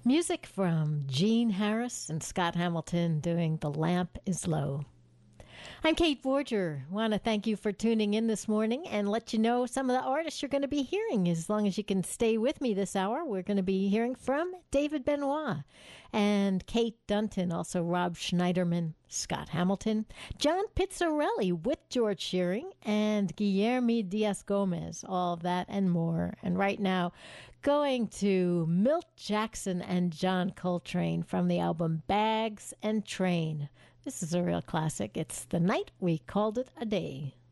Music from Gene Harris and Scott Hamilton doing The Lamp is Low. I'm Kate Borger. Want to thank you for tuning in this morning and let you know some of the artists you're going to be hearing. As long as you can stay with me this hour, we're going to be hearing from David Benoit and Kate Dunton, also Rob Schneiderman, Scott Hamilton, John Pizzarelli with George Shearing, and Guilherme Diaz-Gomez, all of that and more. And right now, going to Milt Jackson and John Coltrane from the album Bags and Train. This is a real classic. It's The Night We Called It a Day.